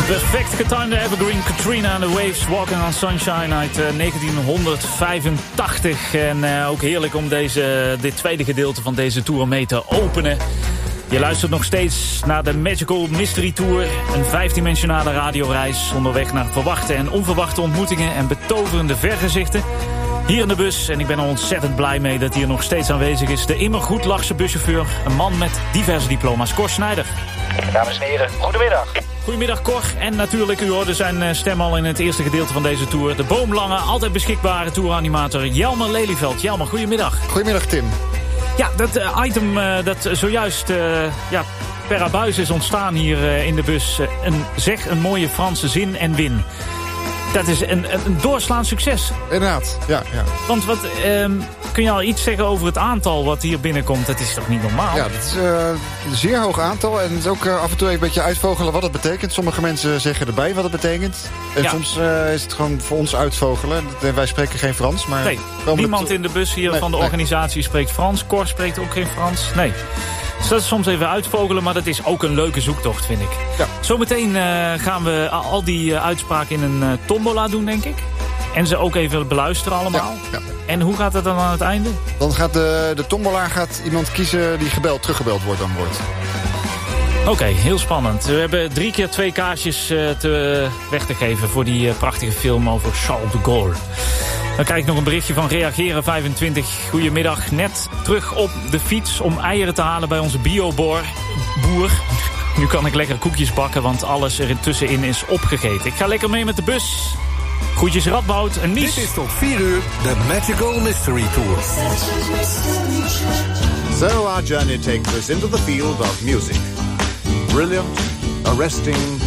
Perfect getimede evergreen Katrina and the Waves, Walking on Sunshine uit 1985. En ook heerlijk om dit tweede gedeelte van deze tour mee te openen. Je luistert nog steeds naar de Magical Mystery Tour. Een 5-dimensionale radioreis onderweg naar verwachte en onverwachte ontmoetingen en betoverende vergezichten. Hier in de bus, en ik ben er ontzettend blij mee dat hij er nog steeds aanwezig is, de immer goed lachse buschauffeur, een man met diverse diploma's, Cor Snijder. Dames en heren, goedemiddag. Goedemiddag Cor, en natuurlijk, u hoorde zijn stem al in het eerste gedeelte van deze tour. De boomlange, altijd beschikbare touranimator Jelmer Lelyveld. Jelmer, goedemiddag. Goedemiddag Tim. Ja, dat item dat zojuist per abuis is ontstaan hier in de bus. Een mooie Franse zin en win. Dat is een doorslaand succes. Inderdaad, ja. Want kun je al iets zeggen over het aantal wat hier binnenkomt? Dat is toch niet normaal? Ja, dat is een zeer hoog aantal. En het is ook af en toe een beetje uitvogelen wat het betekent. Sommige mensen zeggen erbij wat het betekent. En soms is het gewoon voor ons uitvogelen. Wij spreken geen Frans. Maar niemand in de bus hier van de organisatie spreekt Frans. Cor spreekt ook geen Frans. Nee. Dus dat is soms even uitvogelen, maar dat is ook een leuke zoektocht, vind ik. Ja. Zometeen gaan we al die uitspraken in een tombola doen, denk ik. En ze ook even beluisteren allemaal. Ja. En hoe gaat het dan aan het einde? Dan gaat de tombola iemand kiezen die teruggebeld wordt aan boord. Oké, heel spannend. We hebben 3 keer 2 kaartjes weg te geven voor die prachtige film over Charles de Gaulle. Dan krijg ik nog een berichtje van Reageren25. Goedemiddag, net terug op de fiets om eieren te halen bij onze bioboer. Nu kan ik lekker koekjes bakken, want alles er tussenin is opgegeten. Ik ga lekker mee met de bus. Groetjes Radboud en Mies. Dit is tot 4 uur de Magical Mystery Tour. So our journey takes us into the field of music. Brilliant, arresting,